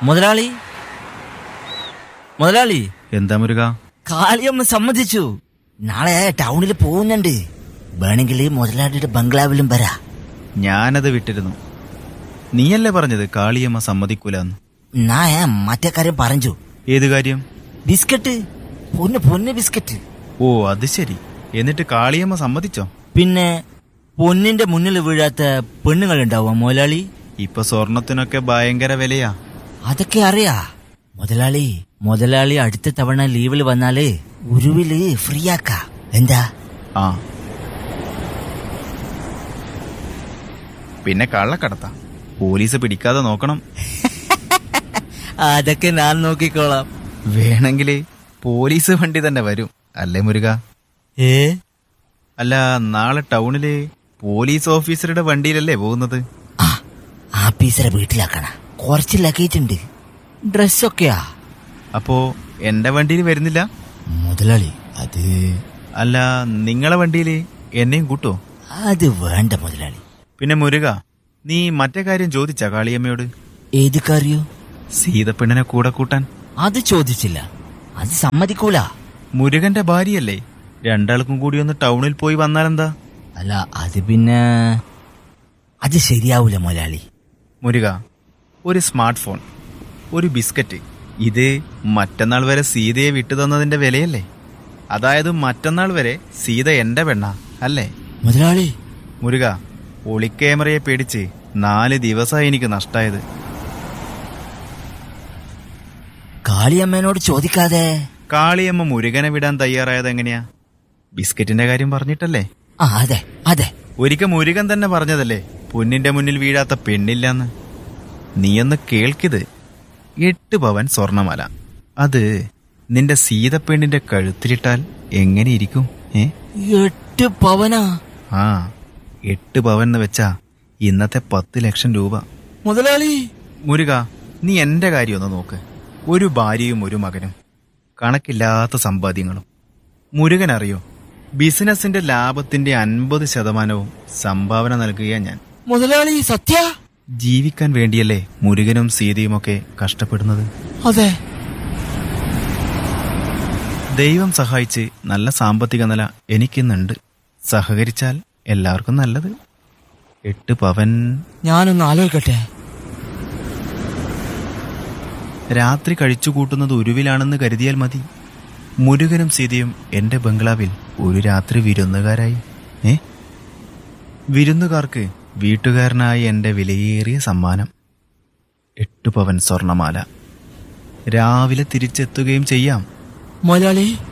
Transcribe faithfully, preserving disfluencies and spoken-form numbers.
മുതലാളി മുതലാളി എന്താ മുരുക? കാളിയമ്മ സമ്മതിച്ചു. നാളെ ടൗണിൽ പോകുന്നുണ്ട്. വേണമെങ്കിൽ മുതലാളിയുടെ ബംഗ്ലാവിലും വരാ. ഞാനത് വിട്ടിരുന്നു. നീയല്ലേ പറഞ്ഞത് കാളിയമ്മ സമ്മതിക്കൂലെന്ന്? ഞാൻ മറ്റേ കാര്യം പറഞ്ഞു. ഏത് കാര്യം? ബിസ്ക്കറ്റ്, പൊന്ന് പൊന്ന് ബിസ്ക്കറ്റ്. ഓ അത് ശരി. എന്നിട്ട് കാളിയമ്മ സമ്മതിച്ചോ? പിന്നെ പൊന്നിന്റെ മുന്നിൽ വീഴാത്ത പെണ്ണുങ്ങൾ ഉണ്ടാവുക മുതലാളി. ഇപ്പൊ സ്വർണത്തിനൊക്കെ ഭയങ്കര വിലയാ. അതൊക്കെ അറിയാ മുതലാളി. മുതലാളി അടുത്ത തവണ ലീവിൽ വന്നാല് ഉരുവില് ഫ്രീ ആക്ക. എന്താ? ആ പിന്നെ കള്ളക്കടത്ത പോലീസ് പിടിക്കാതെ നോക്കണം. അതൊക്കെ ഞാൻ നോക്കിക്കോളാം. വേണമെങ്കില് പോലീസ് വണ്ടി തന്നെ വരും അല്ലേ മുരുക? ഏ അല്ല, നാളെ ടൗണില് പോലീസ് ഓഫീസറുടെ വണ്ടിയിലല്ലേ പോകുന്നത്? ആ ആഫീസറെ വീട്ടിലാക്കണ. കുറച്ച് ലഗേജ് ഉണ്ട്, ഡ്രസ്സൊക്കെയാ. അപ്പോ എന്റെ വണ്ടിയിൽ വരുന്നില്ല മുതലാളി? അത് അല്ല, നിങ്ങളെ വണ്ടിയില് എന്നെയും കൂട്ടോ? അത് വേണ്ട മുതലാളി. പിന്നെ മുരുക, നീ മറ്റേ കാര്യം ചോദിച്ചാ കാളിയമ്മയോട്? ഏത് കാര്യോ? സീതപ്പെണ്ണിനെ കൂടെ കൂട്ടാൻ. അത് ചോദിച്ചില്ല. അത് സമ്മതിക്കൂല. മുരുകന്റെ ഭാര്യയല്ലേ? രണ്ടാൾക്കും കൂടി ഒന്ന് ടൗണിൽ പോയി വന്നാലെന്താ? അല്ല അത് പിന്നെ അത് ശരിയാവൂല മുതലാളി. മുരുക, ഒരു സ്മാർട്ട് ഫോൺ, ഒരു ബിസ്ക്കറ്റ്, ഇത് മറ്റന്നാൾ വരെ സീതയെ വിട്ടു തന്നതിന്റെ വിലയല്ലേ? അതായത് മറ്റന്നാൾ വരെ സീത എന്റെ പെണ്ണ അല്ലേ മുതലാളി? മുരുക, ഒളിക്യാമറയെ പേടിച്ച് നാല് ദിവസമായി എനിക്ക് നഷ്ടായത്. കാളിയമ്മേനോട് ചോദിക്കാതെ? കാളിയമ്മ മുരുകനെ വിടാൻ തയ്യാറായത് എങ്ങനെയാ? ബിസ്ക്കറ്റിന്റെ കാര്യം പറഞ്ഞിട്ടല്ലേ? ആ അതെ അതെ. ഒരിക്കൽ മുരുകൻ തന്നെ പറഞ്ഞതല്ലേ പൊന്നിന്റെ മുന്നിൽ വീഴാത്ത പെണ്ണില്ലെന്ന്. നീയൊന്ന് കേൾക്കിത്. എട്ട് പവൻ സ്വർണമാല, അത് നിന്റെ സീതപ്പെണ്ണിന്റെ കഴുത്തിലിട്ടാൽ എങ്ങനെയിരിക്കും? ഏ എട്ട് പവനാ? ആ, എട്ട് പവൻ എന്ന് വെച്ചാ ഇന്നത്തെ പത്ത് ലക്ഷം രൂപ. മുതലാളി മുരുക, നീ എന്റെ കാര്യം ഒന്ന് നോക്ക്. ഒരു ഭാര്യയും ഒരു മകനും, കണക്കില്ലാത്ത സമ്പാദ്യങ്ങളും. മുരുകൻ അറിയോ, ബിസിനസിന്റെ ലാഭത്തിന്റെ അൻപത് ശതമാനവും സംഭാവന നൽകുക ഞാൻ. മുതലാളി സത്യ? ജീവിക്കാൻ വേണ്ടിയല്ലേ മുരുകനും സീതയുമൊക്കെ കഷ്ടപ്പെടുന്നത്? അതെ. ദൈവം സഹായിച്ച് നല്ല സാമ്പത്തിക നില എനിക്കിന്നുണ്ട്. സഹകരിച്ചാൽ എല്ലാവർക്കും നല്ലത്. എട്ട് പവൻ. ഞാനൊന്ന് ആലോചിക്കട്ടെ. രാത്രി കഴിച്ചു കൂട്ടുന്നത് ഉരുവിലാണെന്ന് കരുതിയാൽ മതി. മുരുകനും സീതയും എന്റെ ബംഗ്ലാവിൽ ഒരു രാത്രി വിരുന്നുകാരായി. ഏ വിരുന്നുകാർക്ക് വീട്ടുകാരനായ എന്റെ വിലയേറിയ സമ്മാനം എട്ട് പവൻ സ്വർണമാല. രാവിലെ തിരിച്ചെത്തുകയും ചെയ്യാം. മുതലാളി